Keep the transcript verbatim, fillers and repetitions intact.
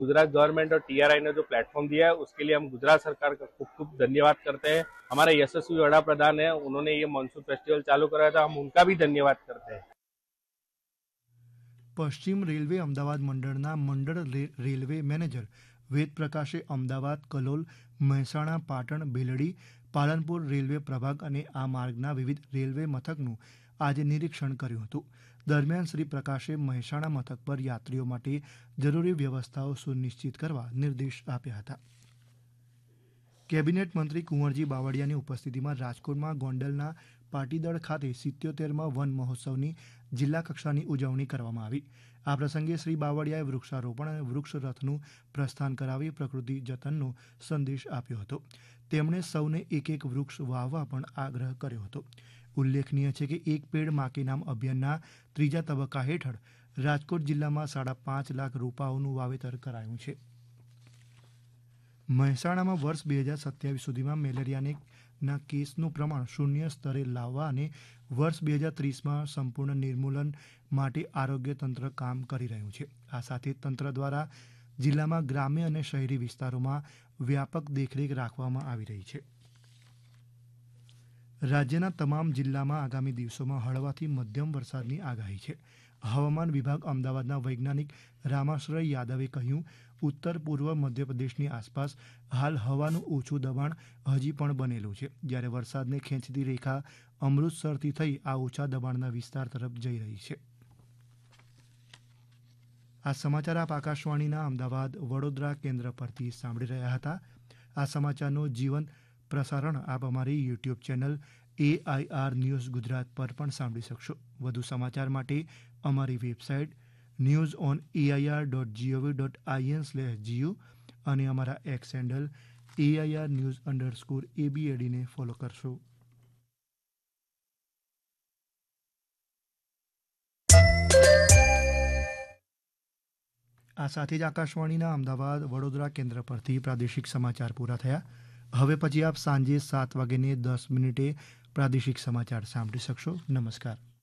Gujarat government और TRI ने जो प्लेटफॉर्म दिया है उसके लिए हम गुजरात सरकार का खूब खूब धन्यवाद करते हैं। हमारे यशस्वी वड़ा प्रधान है, उन्होंने ये मानसून फेस्टिवल चालू कराया था, हम उनका भी धन्यवाद करते हैं। पश्चिम रेलवे अमदावाद मंडળના મંડળ રેલવે મેનેજર વેદ પ્રકાશે અમદાવાદ, કલોલ, મહેસાણા, પાટણ, ભીલડી, પાલનપુર રેલવે પ્રભાગ અને આ માર્ગના વિવિધ રેલવે મથકનું આજે નિરીક્ષણ કર્યું હતું। દરમિયાન શ્રી પ્રકાશે મહેસાણા મથક પર યાત્રીઓ માટે જરૂરી વ્યવસ્થાઓ સુનિશ્ચિત કરવા નિર્દેશ આપ્યા હતા। કેબિનેટ મંત્રી કુંવરજી બાવળિયાની ઉપસ્થિતિમાં રાજકોટમાં ગોંડલના પાટીદળ ખાતે સિત્યોતેરમાં વન મહોત્સવની જિલ્લા કક્ષાની ઉજવણી કરવામાં આવી। આ પ્રસંગે શ્રી બાવળિયાએ વૃક્ષારોપણ અને વૃક્ષ રથનું પ્રસ્થાન કરાવી પ્રકૃતિ જતનનો સંદેશ આપ્યો હતો। તેમણે સૌને એક એક વૃક્ષ વાવવા પણ આગ્રહ કર્યો હતો। ઉલ્લેખનીય છે કે એક પેડ માં કે નામ અભિયાનના ત્રીજા તબક્કા હેઠળ રાજકોટ જિલ્લામાં સાડા પાંચ લાખ રોપાઓનું વાવેતર કરાયું છે। મહેસાણામાં વર્ષ બે હજાર સત્યાવીસ સુધીમાં મેલેરિયાના કેસનું પ્રમાણ શૂન્ય સ્તરે લાવવા અને વર્ષ બે હજાર ત્રીસમાં સંપૂર્ણ નિર્મૂલન માટે આરોગ્ય તંત્ર કામ કરી રહ્યું છે। આ સાથે તંત્ર દ્વારા જિલ્લામાં ગ્રામ્ય અને શહેરી વિસ્તારોમાં વ્યાપક દેખરેખ રાખવામાં આવી રહી છે। રાજ્યના તમામ જિલ્લામાં આગામી દિવસોમાં હળવાથી મધ્યમ વરસાદની આગાહી છે। હવામાન વિભાગ અમદાવાદના વૈજ્ઞાનિક રામાશ્રય યાદવે કહ્યું, ઉત્તર પૂર્વ મધ્યપ્રદેશની આસપાસ હાલ હવાનું ઓછું દબાણ હજી પણ બનેલું છે, જ્યારે વરસાદને ખેંચતી રેખા અમૃતસરથી થઈ આ ઓછા દબાણના વિસ્તાર તરફ જઈ રહી છે। આ સમાચાર આપ આકાશવાણીના અમદાવાદ વડોદરા કેન્દ્ર પરથી સાંભળી રહ્યા હતા। આ સમાચારનો જીવંત પ્રસારણ આપ અમારી YouTube channel AIR news Gujarat પર પણ સાંભળી શકશો। વધુ સમાચાર માટે અમારી website news on AIR dot GOV dot IN slash GU અને અમારા x handle AIR news underscore એબીએડીને follow કરશો। આ સાથે જ આકાશવાણીના અમદાવાદ વડોદરા કેન્દ્ર પરથી પ્રાદેશિક સમાચાર પૂરા થયા। હવે પછી આપ સાંજે સાત વાગ્યાને દસ મિનિટે પ્રાદેશિક સમાચાર સાંભળી શકશો। નમસ્કાર।